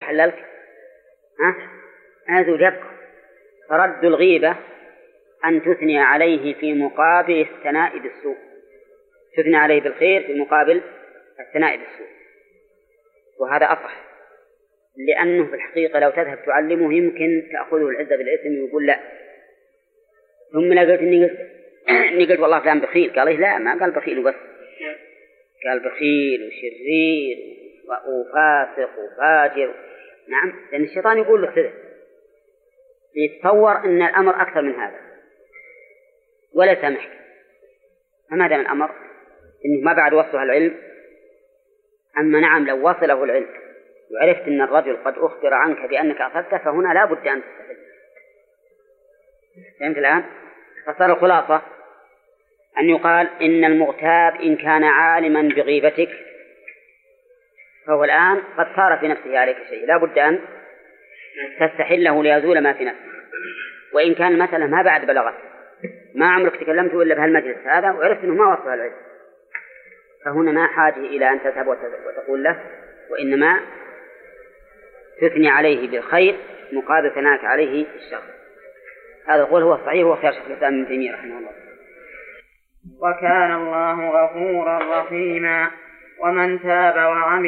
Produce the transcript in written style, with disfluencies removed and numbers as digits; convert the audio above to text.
حللك هذا يبقى. فرد الغيبة أن تثني عليه في مقابل الثناء بالسوء، تثني عليه بالخير في مقابل الثناء بالسوء، وهذا أصح، لأنه في الحقيقة لو تذهب تعلمه يمكن تأخذه العزة بالإثم ويقول لا. ثم لا قلت إني قلت والله فلان بخيل، قال لي لا، ما قال بخيل وبس، قال بخيل وشرير وفاسق وفاجر. نعم، لأن الشيطان يقول له كذا، يتصور أن الأمر أكثر من هذا ولا سامحك. فما دام الأمر إنه ما بعد وصلها العلم. أما نعم لو وصله العلم وعرفت أن الرجل قد أخبر عنك بأنك أخذته، فهنا لا بد أن تستحل. فهمت الآن؟ فصار الخلاصة أن يقال إن المغتاب إن كان عالما بغيبتك فهو الآن قد صار في نفسه عليك شيء، لا بد أن تستحله ليزول ما في نفسه. وإن كان مثلا ما بعد بلغت، ما عمرك تكلمت إلا بهالمجلس هذا وعرفت أنه ما وصل العلم، فهنا ما حاجة إلى أن تذهب وتقول له، وإنما تثني عليه بالخير مقابل ثناك عليه الشر. هذا القول هو الصحيح، هو اختيار شيخ الإسلام ابن تيمية رحمه الله. وكان الله غفورا رحيما. ومن تاب وعمل